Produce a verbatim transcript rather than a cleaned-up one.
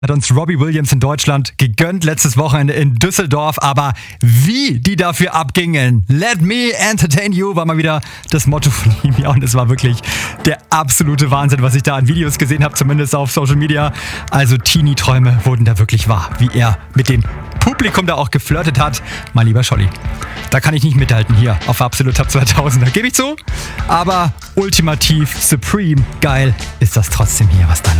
Hat uns Robbie Williams in Deutschland gegönnt letztes Wochenende in Düsseldorf, aber wie die dafür abgingen. Let me entertain you war mal wieder das Motto von ihm. Ja, und es war wirklich der absolute Wahnsinn, was ich da an Videos gesehen habe, zumindest auf Social Media. Also Teenie-Träume wurden da wirklich wahr, wie er mit dem Publikum da auch geflirtet hat. Mein lieber Scholli, da kann ich nicht mithalten hier auf Absolut Top zweitausend, da gebe ich zu. Aber ultimativ, supreme, geil ist das trotzdem hier, was da